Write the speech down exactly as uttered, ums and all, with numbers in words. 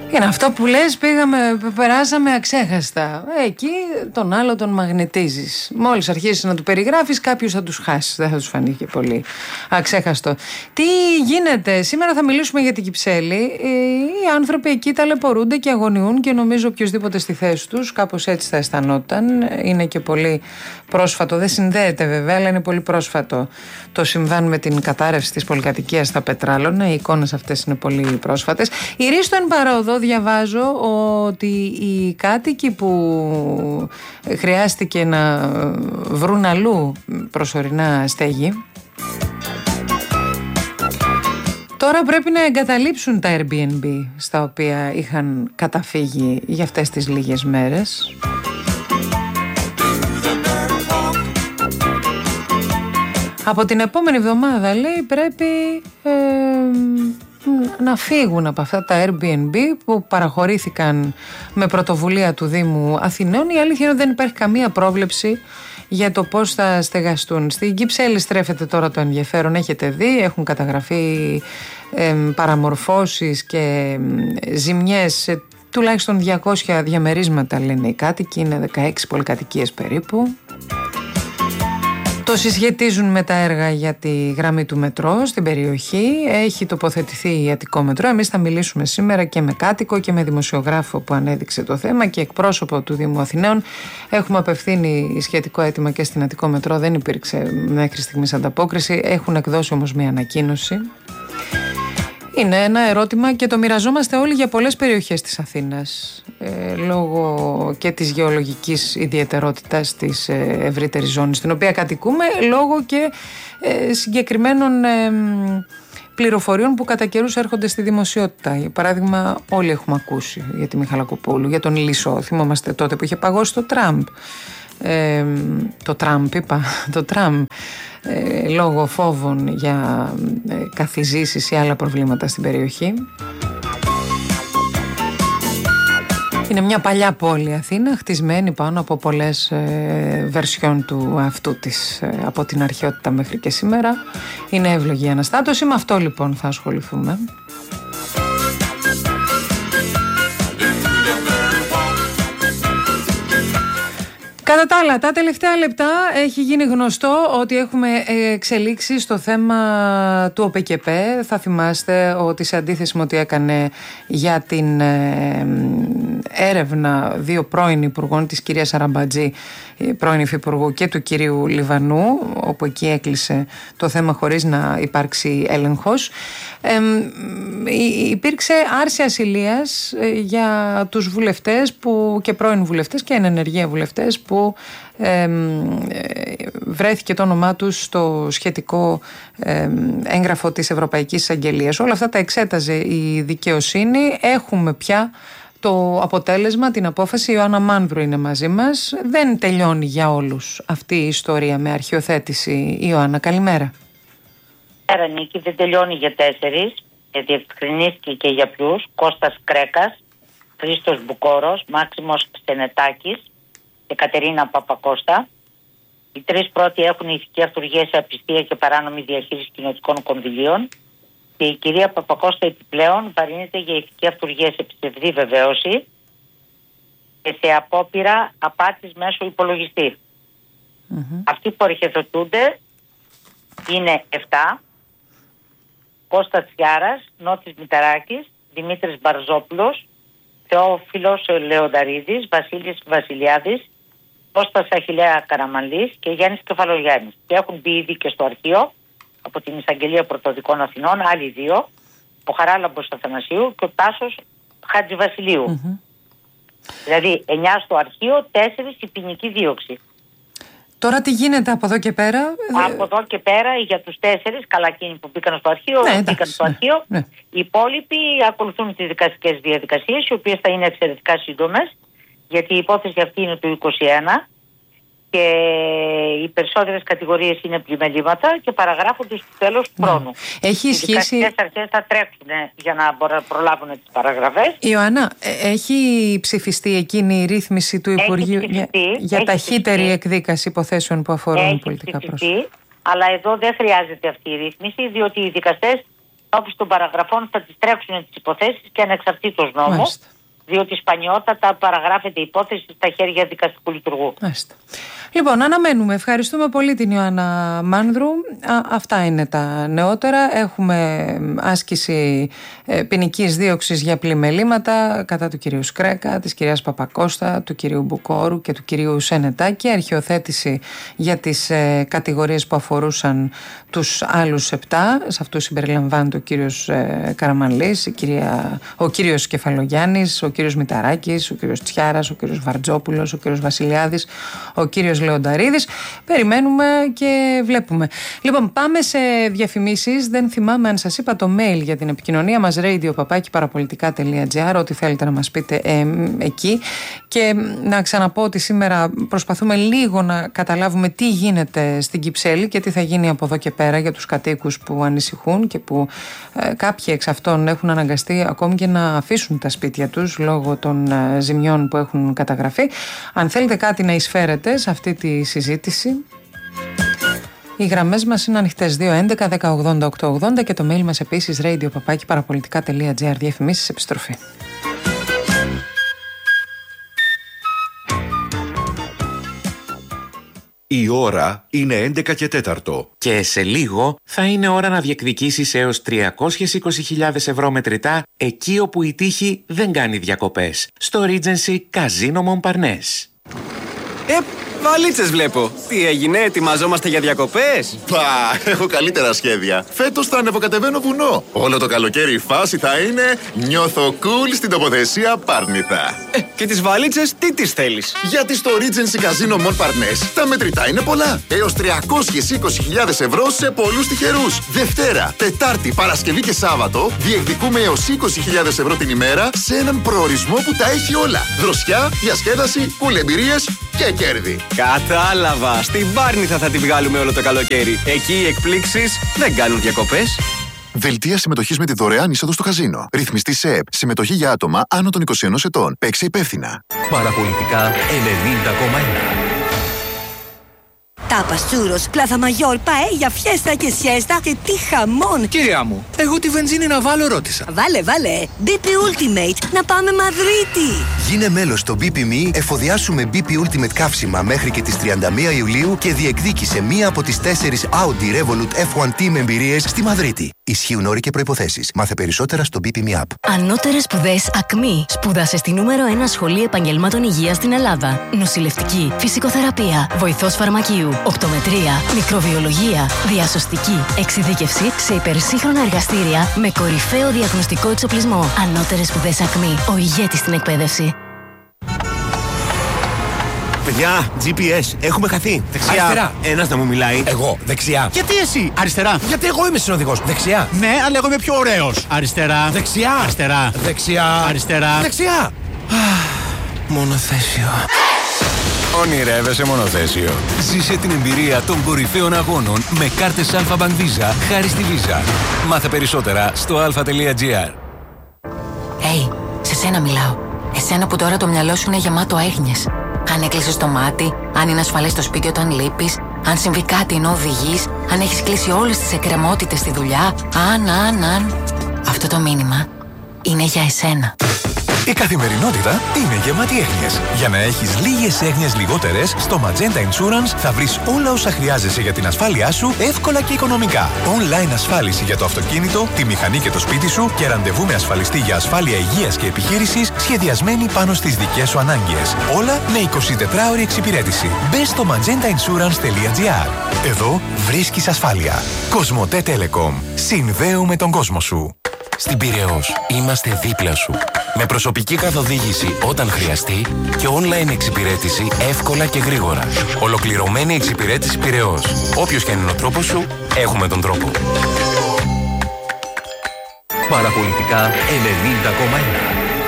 Είναι αυτό που λες, πήγαμε, περάσαμε αξέχαστα. Εκεί τον άλλο τον μαγνητίζεις. Μόλις αρχίσεις να του περιγράφεις, κάποιους θα τους χάσεις. Δεν θα τους φανεί και πολύ αξέχαστο. Τι γίνεται, σήμερα θα μιλήσουμε για την Κυψέλη. Οι άνθρωποι εκεί ταλαιπωρούνται και αγωνιούν και νομίζω οποιοδήποτε στη θέση τους κάπως έτσι θα αισθανόταν. Είναι και πολύ πρόσφατο, δεν συνδέεται βέβαια, αλλά είναι πολύ πρόσφατο το συμβάν με την κατάρρευση της πολυκατοικίας στα Πετράλωνα. Οι εικόνες αυτές είναι πολύ πρόσφατες. Η Ρίστο εν παρόδο, διαβάζω ότι οι κάτοικοι που χρειάστηκε να βρουν αλλού προσωρινά στέγη τώρα πρέπει να εγκαταλείψουν τα Airbnb στα οποία είχαν καταφύγει για αυτές τις λίγες μέρες. Από την επόμενη εβδομάδα, λέει, πρέπει ε, να φύγουν από αυτά τα Airbnb που παραχωρήθηκαν με πρωτοβουλία του Δήμου Αθηνών. Η αλήθεια είναι ότι δεν υπάρχει καμία πρόβλεψη για το πώς θα στεγαστούν. Στην Κυψέλη στρέφεται τώρα το ενδιαφέρον, έχετε δει, έχουν καταγραφεί ε, παραμορφώσεις και ε, ζημιές σε τουλάχιστον διακόσια διαμερίσματα, λένε οι κάτοικοι, είναι δεκαέξι πολυκατοικίες περίπου. Το συσχετίζουν με τα έργα για τη γραμμή του μετρό στην περιοχή. Έχει τοποθετηθεί η Αττικό Μετρό. Εμείς θα μιλήσουμε σήμερα και με κάτοικο και με δημοσιογράφο που ανέδειξε το θέμα και εκπρόσωπο του Δήμου Αθηναίων. Έχουμε απευθύνει σχετικό αίτημα και στην Αττικό Μετρό. Δεν υπήρξε μέχρι στιγμής ανταπόκριση. Έχουν εκδώσει όμως μια ανακοίνωση. Είναι ένα ερώτημα και το μοιραζόμαστε όλοι για πολλές περιοχές της Αθήνας, ε, λόγω και της γεωλογικής ιδιαιτερότητας της ε, ευρύτερης ζώνης στην οποία κατοικούμε, λόγω και ε, συγκεκριμένων ε, πληροφοριών που κατά καιρούς έρχονται στη δημοσιότητα. Για παράδειγμα, όλοι έχουμε ακούσει για τη Μιχαλακοπούλου, για τον Λυσό. Θυμόμαστε τότε που είχε παγώσει το Τραμπ. Ε, το Τραμπ είπα, το Τραμπ ε, λόγω φόβων για ε, καθιζήσεις ή άλλα προβλήματα στην περιοχή. Είναι μια παλιά πόλη Αθήνα, χτισμένη πάνω από πολλές ε, βερσιόν του αυτού της, ε, από την αρχαιότητα μέχρι και σήμερα. Είναι εύλογη η αναστάτωση, με αυτό λοιπόν θα ασχοληθούμε. Κατά τα άλλα, τα τελευταία λεπτά έχει γίνει γνωστό ότι έχουμε εξελίξει στο θέμα του ΟΠΕΚΕΠΕ. Θα θυμάστε ότι σε αντίθεση με ό,τι έκανε για την έρευνα δύο πρώην υπουργών, της κυρίας Αραμπατζή, πρώην υφυπουργού, και του κυρίου Λιβανού, όπου εκεί έκλεισε το θέμα χωρίς να υπάρξει έλεγχος, ε, υπήρξε άρση ασυλίας για τους βουλευτές που, και πρώην βουλευτές και ενεργεία βουλευτές που ε, βρέθηκε το όνομά τους στο σχετικό ε, έγγραφο της Ευρωπαϊκής Εισαγγελίας. Όλα αυτά τα εξέταζε η δικαιοσύνη. Έχουμε πια το αποτέλεσμα, την απόφαση. Η Ιωάννα Μάνδρου είναι μαζί μας. Δεν τελειώνει για όλους αυτή η ιστορία με αρχιοθέτηση. Ιωάννα, καλημέρα. Καλημέρα Νίκη, δεν τελειώνει για τέσσερις. Διευκρινίστηκε και για ποιους. Κώστας Κρέκας, Χρήστος Μπουκόρος, Μάξιμος Στενετάκης και Κατερίνα Παπακώστα. Οι τρεις πρώτοι έχουν ηθική αυτουργία σε απιστία και παράνομη διαχείριση κοινοτικών κονδυλίων. Και η κυρία Παπακώστα επιπλέον βαρύνεται για ηθική αυτουργία σε ψευδή βεβαίωση και σε απόπειρα απάτης μέσω υπολογιστή. Mm-hmm. Αυτοί που αρχιοθετούνται είναι επτά. Κώστας Τσιάρας, Νότης Μηταράκης, Δημήτρης Μπαρζόπουλος, Θεόφιλος Λεονταρίδης, Βασίλης Βασιλιάδης, Κώστας Αχιλλέα Καραμανλής και Γιάννης Κεφαλογιάννης. Και έχουν μπει ήδη και στο αρχείο από την Εισαγγελία Πρωτοδικών Αθηνών, άλλοι δύο, ο Χαράλαμπος Αθανασίου και ο Τάσος Χατζηβασιλείου. Mm-hmm. Δηλαδή εννιά στο αρχείο, τέσσερις η ποινική δίωξη. Τώρα τι γίνεται από εδώ και πέρα? Από εδώ και πέρα για τους τέσσερις, καλά εκείνοι που μπήκαν στο αρχείο, ναι, μπήκαν στο αρχείο. Ναι. Οι υπόλοιποι ακολουθούν τις δικαστικές διαδικασίες, οι οποίες θα είναι εξαιρετικά σύντομες, γιατί η υπόθεση αυτή είναι του είκοσι ένα και οι περισσότερες κατηγορίες είναι πλημελήματα και παραγράφονται στο τέλος του χρόνου. Έχει οι ισχύσει... δικαστικές αρχές θα τρέξουν για να προλάβουν τις παραγραφές. Ιωάννα, έχει ψηφιστεί εκείνη η ρύθμιση του Υπουργείου για, για ταχύτερη ψηφιστεί. εκδίκαση υποθέσεων που αφορούν έχει πολιτικά ψηφιστεί, πρόσωπα? Αλλά εδώ δεν χρειάζεται αυτή η ρύθμιση, διότι οι δικαστές όπως των παραγραφών θα τις τρέξουν τις υποθέσεις και ανεξαρτήτως νόμου. Μάλιστα. Διότι σπανιότατα παραγράφεται η υπόθεση στα χέρια δικαστικού λειτουργού. Μάλιστα. Λοιπόν, αναμένουμε. Ευχαριστούμε πολύ την Ιωάννα Μάνδρου. Α, αυτά είναι τα νεότερα. Έχουμε άσκηση ε, ποινικής δίωξης για πλημελήματα κατά του κυρίου Σκρέκα, της κυρίας Παπακώστα, του κυρίου Μπουκόρου και του κυρίου Σενετάκη. Αρχιοθέτηση για τις ε, κατηγορίες που αφορούσαν τους άλλους επτά. Σε αυτούς συμπεριλαμβάνεται ο κύριος ε, Καραμανλής, η κυρία, ο κύριος Κεφαλογιάννης, ο κύριος Μηταράκης, ο κύριος Τσιάρας, ο κύριος Βαρτζόπουλος, ο κύριος Βασιλιάδης, ο κύριος Λεονταρίδης. Περιμένουμε και βλέπουμε. Λοιπόν, πάμε σε διαφημίσεις. Δεν θυμάμαι αν σας είπα το mail για την επικοινωνία μας, radio παπάκι παραπολιτικά τελεία τζι άρ, ό,τι θέλετε να μας πείτε ε, εκεί. Και να ξαναπώ ότι σήμερα προσπαθούμε λίγο να καταλάβουμε τι γίνεται στην Κυψέλη και τι θα γίνει από εδώ και πέρα για τους κατοίκους που ανησυχούν και που ε, κάποιοι εξ αυτών έχουν αναγκαστεί ακόμη και να αφήσουν τα σπίτια τους λόγω των ε, ζημιών που έχουν καταγραφεί. Αν θέλετε κάτι να εισφέρετε σε αυτή τη συζήτηση, οι γραμμές μας είναι ανοιχτές δύο έντεκα δέκα ογδόντα οκτώ ογδόντα και το mail μας επίσης radio παπάκι παραπολιτικά τελεία τζι άρ. Διαφημίσεις, επιστροφή. Η ώρα είναι έντεκα και τέταρτο. Και σε λίγο θα είναι ώρα να διεκδικήσεις έως τριακόσιες είκοσι χιλιάδες ευρώ μετρητά εκεί όπου η τύχη δεν κάνει διακοπές. Στο Regency Casino Montparnasse. Ε, βαλίτσες βλέπω. Τι έγινε, ετοιμαζόμαστε για διακοπές? Πα, έχω καλύτερα σχέδια. Φέτος θα ανεβοκατεβαίνω βουνό. Όλο το καλοκαίρι η φάση θα είναι νιώθω cool στην τοποθεσία Πάρνηθα. Ε, και τις βαλίτσες τι τις θέλεις? Γιατί στο Regency Casino Montparnasse τα μετρητά είναι πολλά. Έως τριακόσιες είκοσι χιλιάδες ευρώ σε πολλούς τυχερούς. Δευτέρα, Τετάρτη, Παρασκευή και Σάββατο διεκδικούμε έως είκοσι χιλιάδες ευρώ την ημέρα σε έναν προορισμό που τα έχει όλα. Δροσιά, διασκέδαση, κουλεμπειρίες και κέρδη. Κατάλαβα. Στην Πάρνηθα θα τη βγάλουμε όλο το καλοκαίρι. Εκεί οι εκπλήξεις δεν κάνουν διακοπές. Δελτία συμμετοχής με τη δωρεάν είσοδο στο καζίνο. Ρυθμιστή ΣΕΕΠ. Συμμετοχή για άτομα άνω των είκοσι ενός ετών. Παίξε υπεύθυνα. Παραπολιτικά ενενήντα κόμμα ένα. Τάπας, τσούρος, πλάθα μαγιόρ, παέλια, φιέστα και σιέστα και τι χαμόν! Κυρία μου, εγώ τη βενζίνη να βάλω ρώτησα. Βάλε, βάλε! μπι πι Ultimate, να πάμε Μαδρίτη! Γίνε μέλος στο μπι πι εμ ι, εφοδιάσου με μπι πι Ultimate καύσιμα μέχρι και τις τριάντα μία Ιουλίου και διεκδίκησε μία από τις τέσσερις Audi Revolut εφ ουάν Team εμπειρίες στη Μαδρίτη. Ισχύουν όροι και προϋποθέσεις. Μάθε περισσότερα στο μπι πι εμ ι App. Ανώτερες σπουδές ΑΚΜΗ. Σπούδασε στη νούμερο ένα σχολή επαγγελμάτων υγείας στην Ελλάδα. Νοσηλευτική, φυσικοθεραπεία, βοηθός φαρμακείου, οπτομετρία, μικροβιολογία, διασωστική, εξειδίκευση σε υπερσύγχρονα εργαστήρια με κορυφαίο διαγνωστικό εξοπλισμό. Ανώτερες σπουδές ΑΚΜΗ. Ο ηγέτης στην εκπαίδευση. Παιδιά, τζι πι ες, έχουμε χαθεί. Δεξιά. Αριστερά. Ένας να μου μιλάει. Εγώ. Δεξιά. Γιατί εσύ? Αριστερά. Γιατί εγώ είμαι συνοδηγός. Δεξιά. Ναι, αλλά εγώ είμαι πιο ωραίος. Αριστερά. Δεξιά. Αριστερά. Δεξιά. Αριστερά. Δεξιά. Μονοθέσιο. Ονειρεύεσαι μονοθέσιο? Ζήσε την εμπειρία των κορυφαίων αγώνων με κάρτες Alpha Bank Visa χάρη στη Visa. Μάθε περισσότερα στο αλφα τελεία τζι άρ. Hey, σε σένα μιλάω. Εσένα που τώρα το μυαλό σου είναι γεμάτο έγνοιες. Αν έκλεισες το μάτι, αν είναι ασφαλές το σπίτι όταν λείπεις, αν συμβεί κάτι ενώ οδηγείς, αν έχεις κλείσει όλες τις εκκρεμότητες στη δουλειά, αν, αν, αν. Αυτό το μήνυμα είναι για εσένα. Η καθημερινότητα είναι γεμάτη έγνοιες. Για να έχεις λίγες έγνοιες λιγότερες, στο Magenta Insurance θα βρεις όλα όσα χρειάζεσαι για την ασφάλειά σου εύκολα και οικονομικά. Online ασφάλιση για το αυτοκίνητο, τη μηχανή και το σπίτι σου και ραντεβού με ασφαλιστή για ασφάλεια υγείας και επιχείρησης σχεδιασμένη πάνω στις δικές σου ανάγκες. Όλα με εικοσιτετράωρη εξυπηρέτηση. Μπες στο magenta insurance τελεία τζι άρ. Εδώ βρίσκεις ασφάλεια. Κοσμοτέ Telecom. Συνδέουμε τον κόσμο σου. Στην Πειραιώς είμαστε δίπλα σου. Με προσωπική καθοδήγηση όταν χρειαστεί και online εξυπηρέτηση εύκολα και γρήγορα. Ολοκληρωμένη εξυπηρέτηση Πειραιώς. Όποιος και αν είναι ο τρόπος σου, έχουμε τον τρόπο. Παραπολιτικά ενενήντα κόμμα ένα.